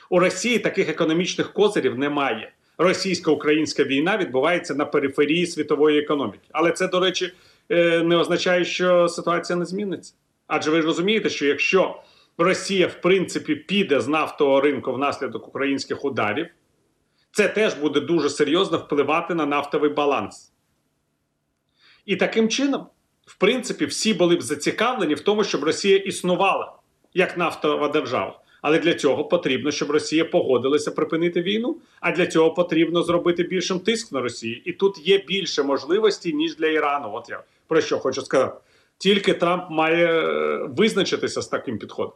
У Росії таких економічних козирів немає. Російсько-українська війна відбувається на периферії світової економіки. Але це, до речі, не означає, що ситуація не зміниться. Адже ви ж розумієте, що якщо Росія, в принципі, піде з нафтового ринку внаслідок українських ударів, це теж буде дуже серйозно впливати на нафтовий баланс. І таким чином, в принципі, всі були б зацікавлені в тому, щоб Росія існувала як нафтова держава. Але для цього потрібно, щоб Росія погодилася припинити війну, а для цього потрібно зробити більшим тиск на Росію. І тут є більше можливостей, ніж для Ірану. От я про що хочу сказати. Тільки Трамп має визначитися з таким підходом.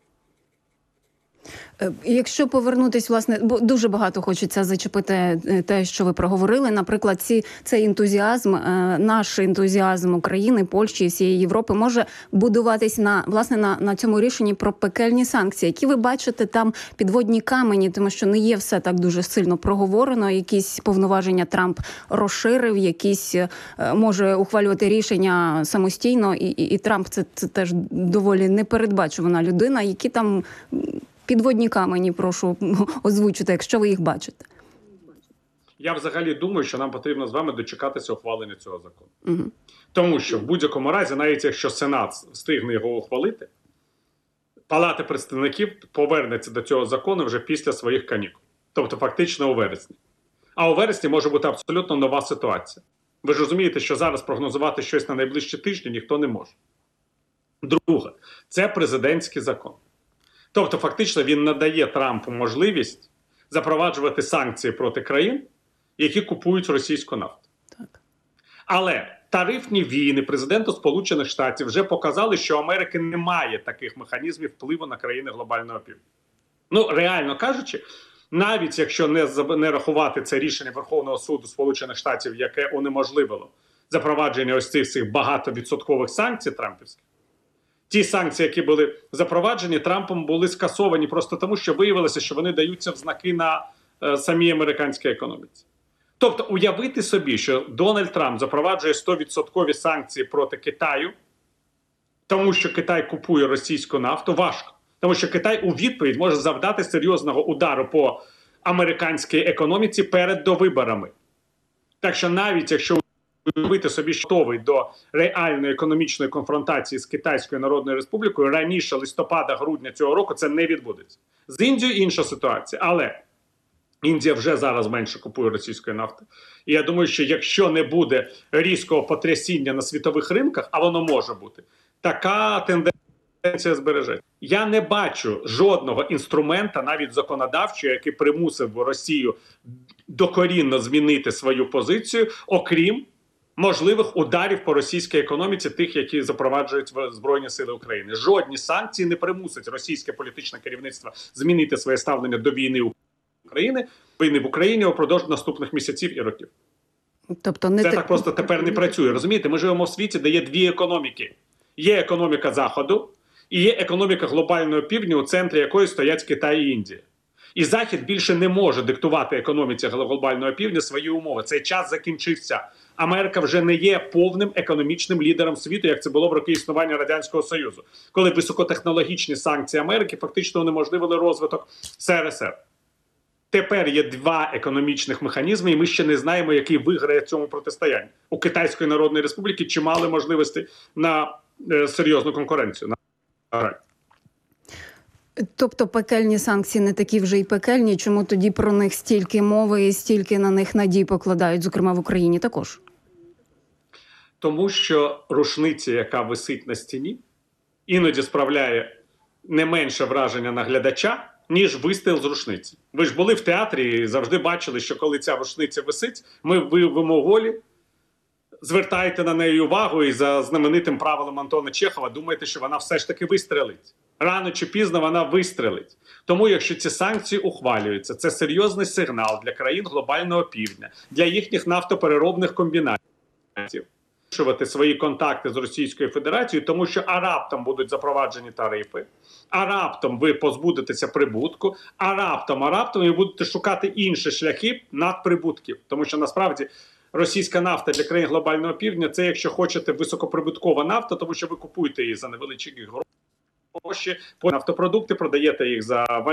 Якщо повернутись, власне, бо дуже багато хочеться зачепити те, що ви проговорили. Наприклад, цей ентузіазм, наш ентузіазм України, Польщі і всієї Європи може будуватись на цьому рішенні про пекельні санкції. Які ви бачите там підводні камені, тому що не є все так дуже сильно проговорено. Якісь повноваження Трамп розширив, якісь може ухвалювати рішення самостійно. І Трамп це теж доволі непередбачувана людина. Які там підводні камені, прошу озвучити, якщо ви їх бачите. Я взагалі думаю, що нам потрібно з вами дочекатися ухвалення цього закону. Угу. Тому що в будь-якому разі, навіть якщо Сенат встигне його ухвалити, Палата представників повернеться до цього закону вже після своїх канікул. Тобто фактично у вересні. А у вересні може бути абсолютно нова ситуація. Ви ж розумієте, що зараз прогнозувати щось на найближчі тижні ніхто не може. Друге, це президентський закон. Тобто, фактично, він надає Трампу можливість запроваджувати санкції проти країн, які купують російську нафту. Так. Але тарифні війни президенту Сполучених Штатів вже показали, що у Америки немає таких механізмів впливу на країни глобального півдня. Ну, реально кажучи, навіть якщо не рахувати це рішення Верховного суду Сполучених Штатів, яке унеможливило запровадження ось цих багатовідсоткових санкцій трампівських, ті санкції, які були запроваджені Трампом, були скасовані просто тому, що виявилося, що вони даються в знаки на самій американській економіці. Тобто уявити собі, що Дональд Трамп запроваджує 100% санкції проти Китаю, тому що Китай купує російську нафту, важко. Тому що Китай у відповідь може завдати серйозного удару по американській економіці перед довиборами. Так що навіть якщо уявити собі, що готовий до реальної економічної конфронтації з Китайською Народною Республікою, раніше листопада-грудня цього року це не відбудеться. З Індією інша ситуація, але Індія вже зараз менше купує російської нафти. І я думаю, що якщо не буде різкого потрясіння на світових ринках, а воно може бути, така тенденція збережеться. Я не бачу жодного інструмента, навіть законодавчого, який примусив Росію докорінно змінити свою позицію, окрім можливих ударів по російській економіці, тих, які запроваджують Збройні Сили України. Жодні санкції не примусять російське політичне керівництво змінити своє ставлення до війни в Україні упродовж наступних місяців і років. Тобто це так просто тепер не працює. Розумієте, ми живемо в світі, де є дві економіки. Є економіка Заходу і є економіка глобального півдня, у центрі якої стоять Китай і Індія. І Захід більше не може диктувати економіці глобального півдня свої умови. Цей час закінчився. Америка вже не є повним економічним лідером світу, як це було в роки існування Радянського Союзу, коли високотехнологічні санкції Америки фактично унеможливили розвиток СРСР. Тепер є два економічних механізми, і ми ще не знаємо, який виграє в цьому протистоянні. У Китайської Народної Республіки чимало можливостей на серйозну конкуренцію. Тобто пекельні санкції не такі вже й пекельні, чому тоді про них стільки мови і стільки на них надій покладають, зокрема в Україні також? Тому що рушниця, яка висить на стіні, іноді справляє не менше враження на глядача, ніж вистріл з рушниці. Ви ж були в театрі і завжди бачили, що коли ця рушниця висить, ви в мимоволі звертаєте на неї увагу і за знаменитим правилом Антона Чехова думаєте, що вона все ж таки вистрелить. Рано чи пізно вона вистрелить. Тому якщо ці санкції ухвалюються, це серйозний сигнал для країн глобального півдня, для їхніх нафтопереробних комбінатів. Свої контакти з Російською Федерацією, тому що раптом будуть запроваджені тарифи, раптом ви позбудетеся прибутку, раптом ви будете шукати інші шляхи надприбутків. Тому що насправді російська нафта для країн глобального півдня – це, якщо хочете, високоприбуткова нафта, тому що ви купуєте її за невеличкі гроші, нафтопродукти продаєте їх за